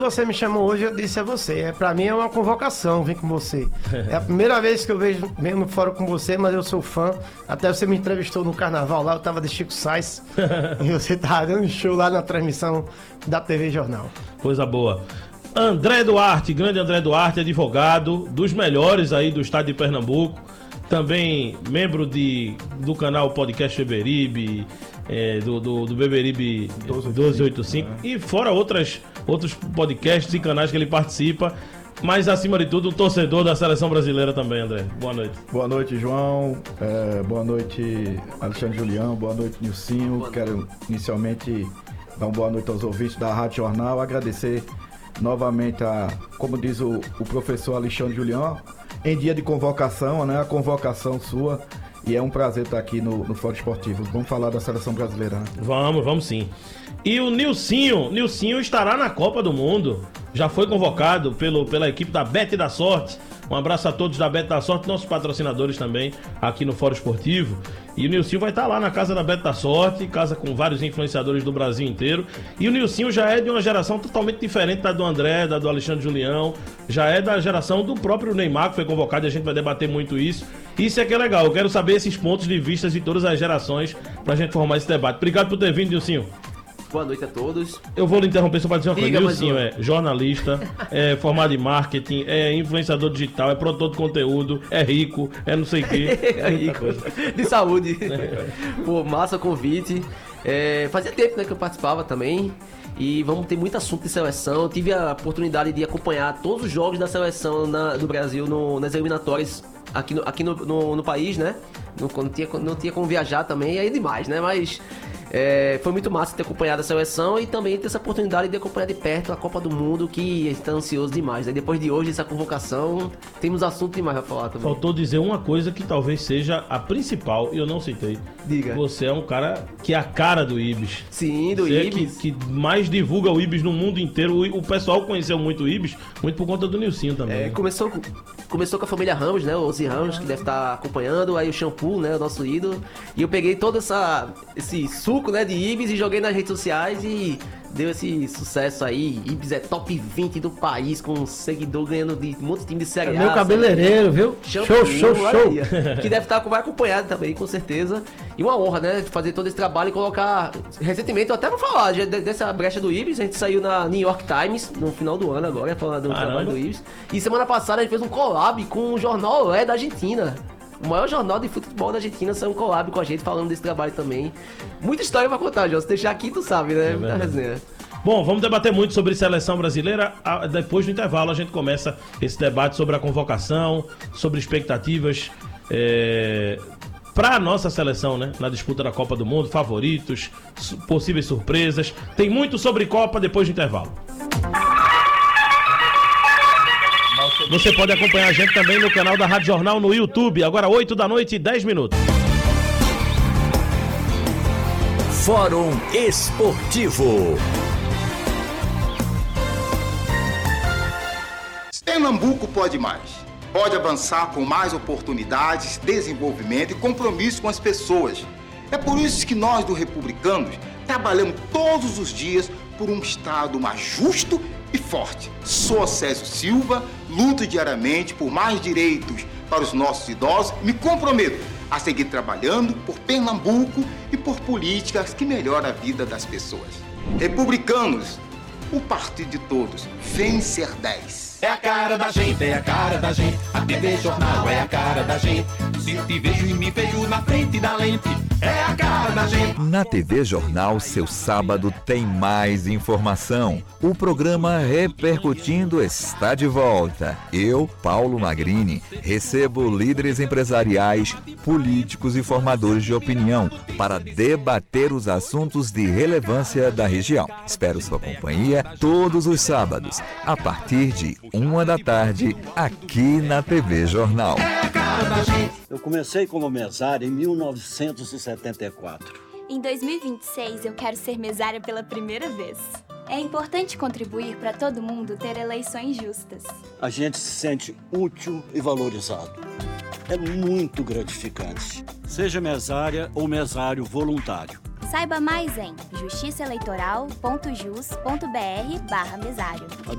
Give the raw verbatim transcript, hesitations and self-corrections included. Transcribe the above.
Você me chamou hoje, eu disse a você, é, pra mim é uma convocação vir com você. É a primeira vez que eu vejo mesmo fora com você, mas eu sou fã. Até você me entrevistou no carnaval lá, eu tava de Chico Sainz. E você tava dando show lá na transmissão da T V Jornal. Coisa boa. André Duarte, grande André Duarte, advogado, dos melhores aí do estado de Pernambuco. Também membro de, do canal Podcast Beberibe, é, do, do, do Beberibe doze oitenta e cinco, né? E fora outras, outros podcasts e canais que ele participa, mas acima de tudo um torcedor da Seleção Brasileira também, André. Boa noite. Boa noite, João. É, boa noite, Alexandre Julião. Boa noite, Nilcinho. Boa Quero noite. inicialmente dar uma boa noite aos ouvintes da Rádio Jornal, agradecer novamente a, como diz o, o professor Alexandre Julião, em dia de convocação, né? A convocação sua. E é um prazer estar aqui no, no Fórum Esportivo. Vamos falar da Seleção Brasileira, né? Vamos, vamos sim. E o Nilcinho, Nilcinho estará na Copa do Mundo. Já foi convocado pelo, pela equipe da Bet da Sorte. Um abraço a todos da Bet da Sorte, nossos patrocinadores também aqui no Fórum Esportivo. E o Nilcinho vai estar lá na casa da Bet da Sorte, casa com vários influenciadores do Brasil inteiro. E o Nilcinho já é de uma geração totalmente diferente da do André, da do Alexandre Julião. Já é da geração do próprio Neymar, que foi convocado, e a gente vai debater muito isso. Isso é que é legal, eu quero saber esses pontos de vista de todas as gerações pra gente formar esse debate. Obrigado por ter vindo, Nilcinho. Boa noite a todos. Eu vou lhe interromper só para dizer uma coisa. Diga, Nilcinho é jornalista, é formado em marketing, é influenciador digital, é produtor de conteúdo, é rico, é não sei o quê. É rico. De saúde. É. Pô, massa o convite. É, fazia tempo, né, que eu participava também. E vamos ter muito assunto de seleção. Eu tive a oportunidade de acompanhar todos os jogos da seleção na, do Brasil no, nas eliminatórias aqui, no, aqui no, no, no país, né? Não, não, tinha, não tinha como viajar também, aí demais, né? Mas é, foi muito massa ter acompanhado a seleção e também ter essa oportunidade de acompanhar de perto a Copa do Mundo, que está ansioso demais, né? Depois de hoje, essa convocação, temos assunto demais pra falar também. Faltou dizer uma coisa que talvez seja a principal, e eu não citei. Diga. Você é um cara que é a cara do Ibis. Sim, do Você Ibis. É que, que mais divulga o Ibis no mundo inteiro. O, o pessoal conheceu muito o Ibis, muito por conta do Nilcinho também. É, né? começou, começou com a família Ramos, né? O Ozzy Ramos, que deve estar acompanhando. Aí o Shampoo, né? O nosso ídolo. E eu peguei todo essa, esse suco, né? De Ibis e joguei nas redes sociais e deu esse sucesso aí. Ibis é top vinte do país, com um seguidor ganhando de um monte de time de Série A. É meu cabeleireiro, viu? Shampoo, show, show, show. Que deve estar vai acompanhado também, com certeza. E uma honra, né? Fazer todo esse trabalho e colocar. Recentemente, eu até vou falar já dessa brecha do Ibis. A gente saiu na New York Times no final do ano agora, falando do Caramba. trabalho do Ibis. E semana passada a gente fez um collab com o Jornal Olé da Argentina. O maior jornal de futebol da Argentina saiu um collab com a gente falando desse trabalho também. Muita história pra contar, João. Se deixar aqui, tu sabe, né? É Muita resenha. Bom, vamos debater muito sobre seleção brasileira. Depois do intervalo a gente começa esse debate sobre a convocação, sobre expectativas é, para a nossa seleção, né? Na disputa da Copa do Mundo, favoritos, su- possíveis surpresas. Tem muito sobre Copa depois do intervalo. Você pode acompanhar a gente também no canal da Rádio Jornal no YouTube, agora oito da noite e dez minutos. Fórum Esportivo. Pernambuco pode mais. Pode avançar com mais oportunidades, desenvolvimento e compromisso com as pessoas. É por isso que nós, do Republicanos, trabalhamos todos os dias por um Estado mais justo e forte. Sou Césio Silva, luto diariamente por mais direitos para os nossos idosos e me comprometo a seguir trabalhando por Pernambuco e por políticas que melhoram a vida das pessoas. Republicanos, o partido de todos, vem ser dez. É a cara da gente, é a cara da gente. A T V Jornal é a cara da gente. Se eu te vejo e me vejo na frente da lente, é a cara da gente. Na T V Jornal, seu sábado tem mais informação. O programa Repercutindo está de volta. Eu, Paulo Magrini, recebo líderes empresariais, políticos e formadores de opinião para debater os assuntos de relevância da região. Espero sua companhia todos os sábados, a partir de uma da tarde, aqui na T V Jornal. Eu comecei como mesário em mil novecentos e setenta e quatro. Em dois mil e vinte e seis, eu quero ser mesária pela primeira vez. É importante contribuir para todo mundo ter eleições justas. A gente se sente útil e valorizado. É muito gratificante. Seja mesária ou mesário voluntário. Saiba mais em justiça eleitoral ponto jus ponto br barra mesário.